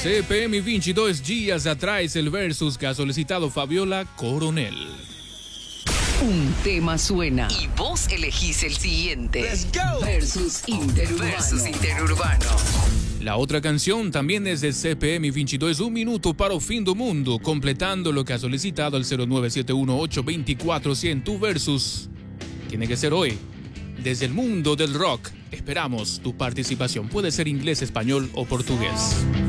CPM 22 dias atrás, el versus que ha solicitado Fabiola Coronel. Un tema suena y vos elegís el siguiente. Let's go. Versus Interurbano. La otra canción también es de CPM 22, Un Minuto para o Fin do Mundo, completando lo que ha solicitado el 0971-824-100. Tu versus tiene que ser hoy. Desde el mundo del rock, esperamos tu participación. Puede ser inglés, español o portugués.